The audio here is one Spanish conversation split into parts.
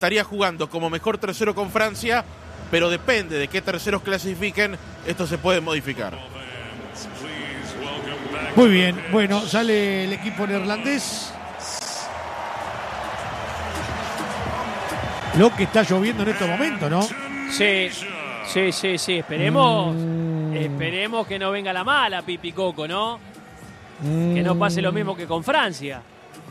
estaría jugando como mejor tercero con Francia, pero depende de qué terceros clasifiquen, esto se puede modificar. Muy bien, bueno, sale el equipo neerlandés. Lo que está lloviendo en estos momentos, ¿no? Sí. Esperemos que no venga la mala, Pipi Coco, ¿no? Que no pase lo mismo que con Francia.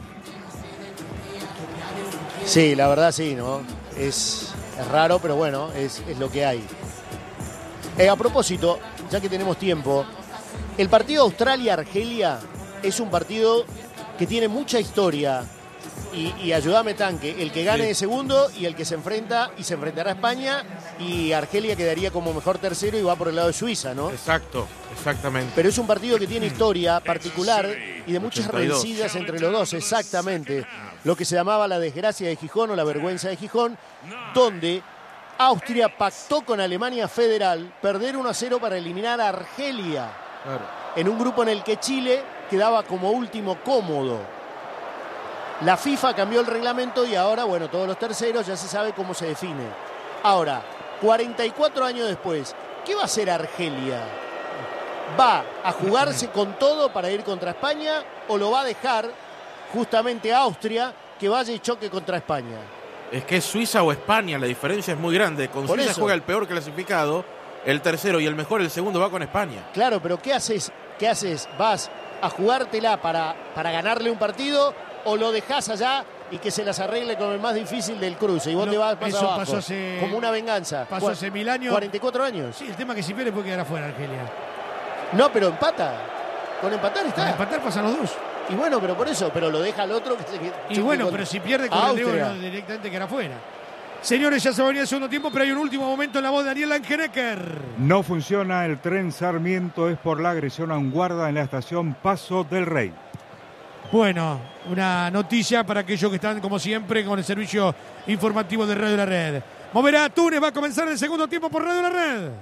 Sí, la verdad sí, ¿no? Es raro, pero bueno, es lo que hay. A propósito, ya que tenemos tiempo, el partido Australia-Argelia es un partido que tiene mucha historia. Y ayúdame, Tanque, el que gane de segundo y el que se enfrentará a España, y Argelia quedaría como mejor tercero y va por el lado de Suiza, ¿no? Exactamente. Pero es un partido que tiene historia particular y de muchas 82. rencillas entre los dos, exactamente. Lo que se llamaba la desgracia de Gijón o la vergüenza de Gijón, donde Austria pactó con Alemania Federal perder 1-0 para eliminar a Argelia, en un grupo en el que Chile quedaba como último cómodo. La FIFA cambió el reglamento y ahora, bueno, todos los terceros ya se sabe cómo se define. Ahora, 44 años después, ¿qué va a hacer Argelia? ¿Va a jugarse con todo para ir contra España o lo va a dejar justamente a Austria que vaya y choque contra España? Es que es Suiza o España, la diferencia es muy grande. Con Suiza juega el peor clasificado, el tercero, y el mejor, el segundo, va con España. Claro, pero ¿qué haces? ¿Vas a jugártela para ganarle un partido o lo dejás allá y que se las arregle con el más difícil del cruce y vos te vas más abajo? Pasó hace, como una venganza. Pasó hace 1000 años. 44 años. Sí, el tema es que si pierde puede quedar afuera Argelia. No, pero empata. Con empatar está. Con empatar pasan los dos. Y bueno, pero por eso, pero lo deja al otro que se Y bueno, pero si pierde con el Leo, directamente queda afuera. Señores, ya se va a venir el segundo tiempo, pero hay un último momento en la voz de Daniel Langenecker. No funciona el tren Sarmiento, es por la agresión a un guarda en la estación Paso del Rey. Bueno, una noticia para aquellos que están, como siempre, con el servicio informativo de Radio La Red. Moverá a Túnez, va a comenzar el segundo tiempo por Radio La Red.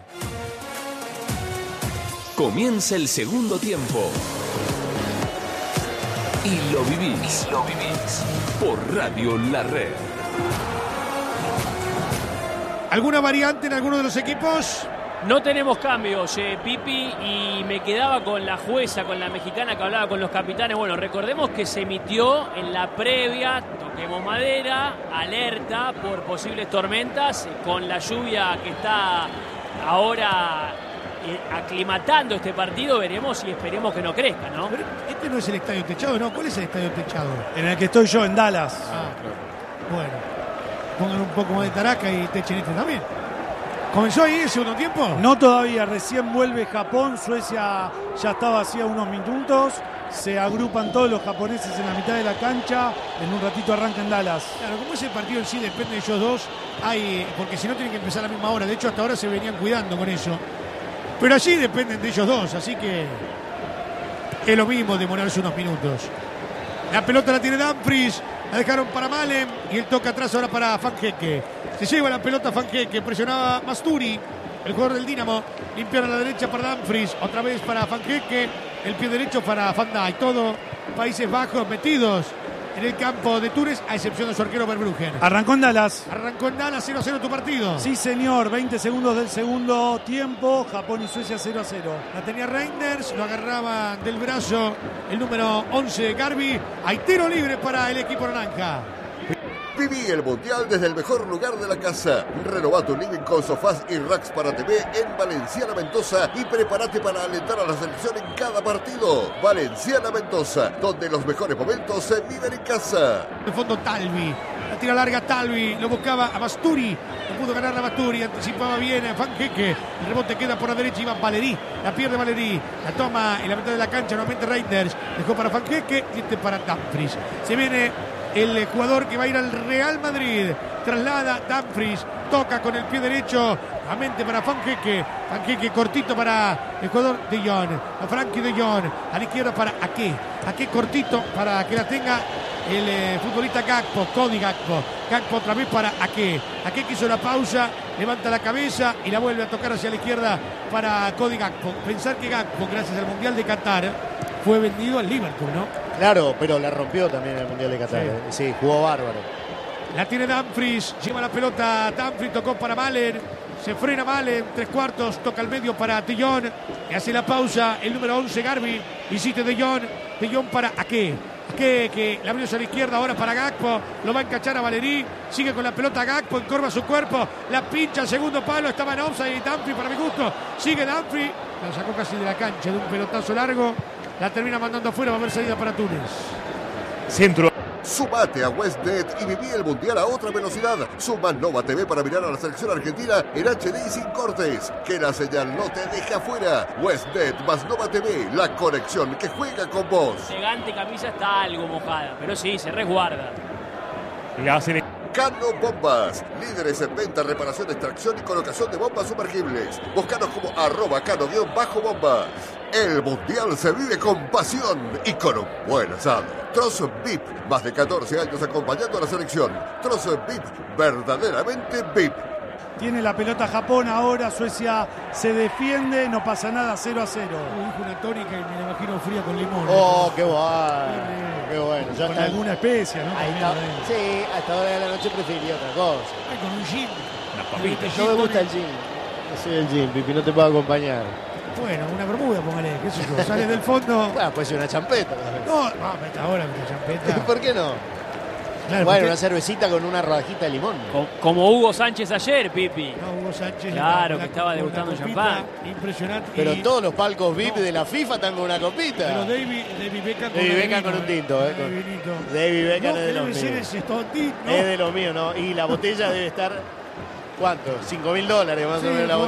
Comienza el segundo tiempo. Y lo vivís. Por Radio La Red. ¿Alguna variante en alguno de los equipos? No tenemos cambios, Pipi, y me quedaba con la jueza, con la mexicana que hablaba con los capitanes. Bueno, recordemos que se emitió en la previa, toquemos madera, alerta por posibles tormentas, con la lluvia que está ahora aclimatando este partido, veremos y esperemos que no crezca, ¿no? Pero este no es el estadio techado, ¿no? ¿Cuál es el estadio techado? En el que estoy yo, en Dallas. Bueno, pongan un poco más de taraca y techen este también. ¿Comenzó ahí el segundo tiempo? No todavía, recién vuelve Japón, Suecia ya estaba hacía unos minutos, se agrupan todos los japoneses en la mitad de la cancha, en un ratito arranca en Dallas. Claro, como ese partido en sí depende de ellos dos, porque si no tienen que empezar a la misma hora, de hecho hasta ahora se venían cuidando con eso, pero allí dependen de ellos dos, así que es lo mismo demorarse unos minutos. La pelota la tiene Dumfries, la dejaron para Malen y él toca atrás ahora para Fanjeque. Se lleva la pelota Fanjeque, presionaba Masturi, el jugador del Dinamo. Limpiar a la derecha para Dumfries, otra vez para Fanjeque, el pie derecho para Van Dijk. Todo Países Bajos metidos en el campo de Túnez, a excepción de su arquero Verbruggen. Arrancó en Dallas. 0-0 tu partido. Sí, señor, 20 segundos del segundo tiempo, Japón y Suecia 0-0. La tenía Reinders, lo agarraba del brazo el número 11 Garbi. Hay tiro libre para el equipo naranja. Viví el Mundial desde el mejor lugar de la casa. Renová tu living con sofás y racks para TV en Valenciana Mendoza y prepárate para alentar a la selección en cada partido. Valenciana Mendoza, donde los mejores momentos se viven en casa. De fondo Talvi, la tira larga Talvi, lo buscaba a Basturi, no pudo ganar a Basturi, anticipaba bien a Fanjeque, el rebote queda por la derecha, iba Valeri, la pierde Valeri, la toma en la mitad de la cancha, nuevamente Reinders, dejó para Fanjeque y este para Dumfries. Se viene el jugador que va a ir al Real Madrid, traslada Dumfries, toca con el pie derecho, nuevamente para Fanjeque, Fanjeque cortito para el jugador de Jong, a Frankie de Jong, a la izquierda para Ake cortito para que la tenga el futbolista Gakpo, Cody Gakpo otra vez para Ake que hizo la pausa, levanta la cabeza y la vuelve a tocar hacia la izquierda para Cody Gakpo. Pensar que Gakpo, gracias al Mundial de Qatar, fue vendido al Liverpool, ¿no? Claro, pero la rompió también en el Mundial de Qatar. Sí, jugó bárbaro. La tiene Dumfries, lleva la pelota. Dumfries tocó para Malen. Se frena Malen, 3/4, toca al medio para De Jong. Y hace la pausa el número 11, Garbi. Visite De Jong. De Jong para Ake. Que la abrió hacia la izquierda ahora para Gakpo. Lo va a encachar a Valerí. Sigue con la pelota Gakpo, encorva su cuerpo. La pincha al segundo palo. Estaba en offside y Dumfries para mi gusto. Sigue Dumfries. La sacó casi de la cancha de un pelotazo largo. La termina mandando afuera. Va a haber salida para Túnez. Centro. Sumate a WestNet y viví el Mundial a otra velocidad. Suma Nova TV para mirar a la selección argentina en HD y sin cortes. Que la señal no te deje afuera. WestNet más Nova TV, la conexión que juega con vos. Elegante camisa, está algo mojada, pero sí, se resguarda. Cano Bombas, líderes en venta, reparación, extracción y colocación de bombas sumergibles. Búscanos como @cano_bombas. El Mundial se vive con pasión y con un buen asado. Trozo VIP, más de 14 años acompañando a la selección. Trozo VIP, verdaderamente VIP. Tiene la pelota Japón ahora, Suecia se defiende, no pasa nada, 0-0. Dijo una tónica y me la imagino fría con limón. Oh, qué bueno. Qué bueno. Ya Con alguna especia, ¿no? Ahí está. Sí, hasta ahora de la noche preferiría otra cosa. Ay, con un gin. No me gusta el gin. No soy el gin, Pipi, no te puedo acompañar. Bueno, una bermuda, póngale, qué sé yo. Sale del fondo. Bueno, puede ser una champeta. No, hasta ahora con la champeta. ¿Por qué no? Claro, bueno, porque... una cervecita con una rodajita de limón. Como Hugo Sánchez ayer, Pipi. No, Hugo Sánchez. Claro, que estaba degustando champán. Impresionante. Pero todos los palcos VIP de la FIFA están con una copita. Pero David Beckham con un tinto. David Beckham es de los míos. Es de los míos, ¿no? Y la botella debe estar... ¿Cuánto? $5.000 más o menos la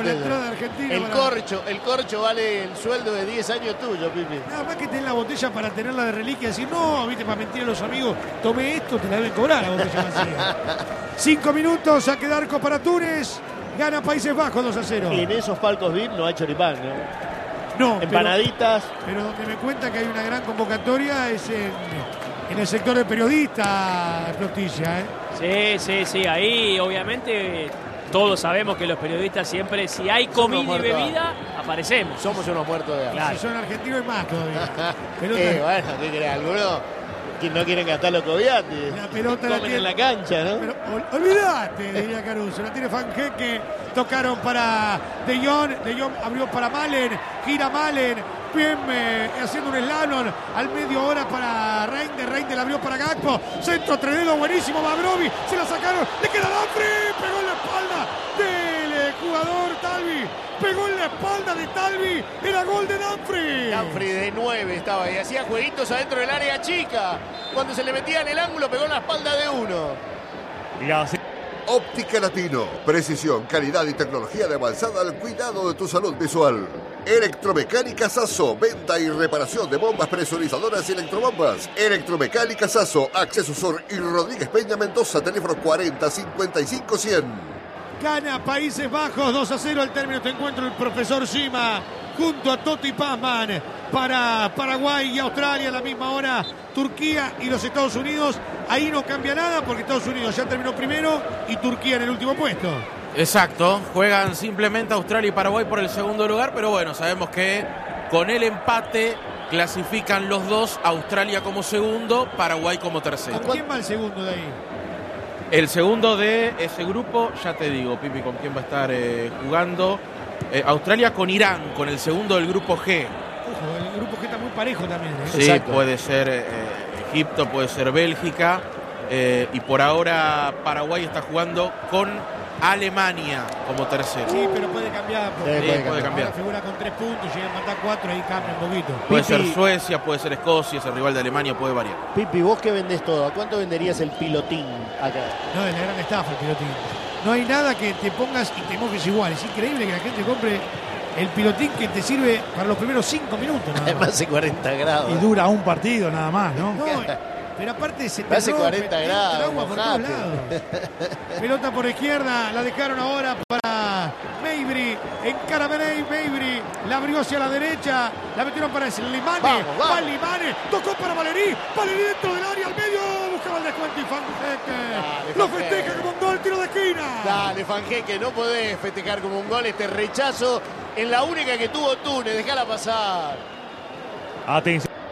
botella. El corcho vale el sueldo de 10 años tuyo, Pipi. Nada más que tenés la botella para tenerla de reliquia. Decir, no, viste, para mentir a los amigos, tomé esto, te la deben cobrar la botella vacía. 5 minutos, saque de arco para Túnez. Gana Países Bajos 2-0. Y en esos palcos VIP no hay choripán, ¿no? No. Empanaditas. Pero donde me cuenta que hay una gran convocatoria es en el sector de periodistas, Flotilla, Sí. Ahí, obviamente... Todos sabemos que los periodistas siempre, si hay comida y bebida, aparecemos. Somos unos muertos de hambre. Claro. Si son argentinos es más todavía. Bueno, ¿qué crees? Algunos que no quieren gastar los cobiates. La pelota comen la tiene en la cancha, ¿no? Pero olvídate, diría Caruso. La tiene Fanjeque. Tocaron para De Jong. De Jong abrió para Malen. Gira Malen. Bien, haciendo un slalom al medio hora para Reinders. Reinders la abrió para Gakpo. Centro atrevido, buenísimo. Mavrovi. Se la sacaron. Le queda Dumfries. Pegó en la espalda del jugador Talvi. Pegó en la espalda de Talvi. Era gol de Dumfries. Dumfries de 9 estaba y hacía jueguitos adentro del área chica. Cuando se le metía en el ángulo, pegó en la espalda de uno. Óptica Latino, precisión, calidad y tecnología de avanzada al cuidado de tu salud visual. Electromecánica Sasso, venta y reparación de bombas presurizadoras y electrobombas. Electromecánica Sasso, Acceso Sur y Rodríguez Peña Mendoza, teléfono 40 55 100. Gana Países Bajos 2-0 al término de este encuentro el profesor Shima junto a Totti Pazman para Paraguay y Australia a la misma hora. Turquía y los Estados Unidos. Ahí no cambia nada porque Estados Unidos ya terminó primero y Turquía en el último puesto. Exacto, juegan simplemente Australia y Paraguay por el segundo lugar, pero bueno, sabemos que con el empate clasifican los dos, Australia como segundo, Paraguay como tercero. ¿Con quién va el segundo de ahí? El segundo de ese grupo, ya te digo, Pipi, con quién va a estar jugando. Australia con Irán, con el segundo del grupo G. Ojo, el grupo G está muy parejo también. Sí, exacto. Puede ser Egipto, puede ser Bélgica. Y por ahora Paraguay está jugando con Alemania como tercero. Sí, pero puede cambiar. Puede cambiar. Ahora figura con 3 puntos, llega a matar 4, ahí cambia un poquito. Puede ser Suecia, puede ser Escocia, ese rival de Alemania puede variar. Pipi, vos que vendés todo, ¿a cuánto venderías el pilotín acá? No, es la gran estafa el pilotín. No hay nada que te pongas y te mojes igual. Es increíble que la gente compre el pilotín que te sirve para los primeros 5 minutos. Además de 40 grados. Y dura un partido nada más, ¿no? Pero aparte se te hace 40 grados. Agua por todos lados. Pelota por izquierda, la dejaron ahora para Mejbri. Encara Mejbri, la abrió hacia la derecha, la metieron para Slimani. Va Slimani, tocó para Valerí. Valerí dentro del área, al medio, buscaba el descuento y Fanjeque lo festeja como un gol, tiro de esquina. Dale, Fanjeque, no podés festejar como un gol este rechazo en la única que tuvo Túnez, dejala pasar. Atención.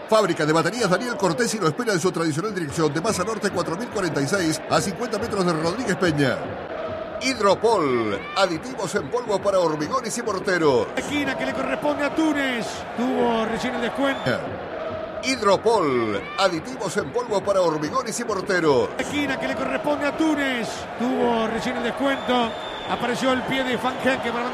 Fábrica de baterías Daniel Cortesi lo espera en su tradicional dirección de Maza Norte 4046 a 50 metros de Rodríguez Peña. Hidropol, aditivos en polvo para hormigones y morteros. Esquina que le corresponde a Túnez. Tuvo recién el descuento. Hidropol, aditivos en polvo para hormigones y morteros. Esquina que le corresponde a Túnez. Tuvo recién el descuento. Apareció el pie de Van Hekke para